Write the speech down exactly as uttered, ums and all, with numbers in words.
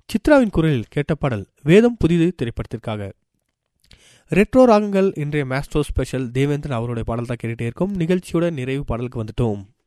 சித்ராவின் குரலில் கேட்ட பாடல் வேதம் புதிது திரைப்படத்திற்காக. ரெட்ரோ ராகங்கள் இன்றைய மேஸ்ட்ரோ ஸ்பெஷல் தேவேந்திரன் அவருடைய பாடல் தான் கேட்டுகிட்டே இருக்கும். நிகழ்ச்சியோட நிறைவு பாடலுக்கு வந்துட்டோம்.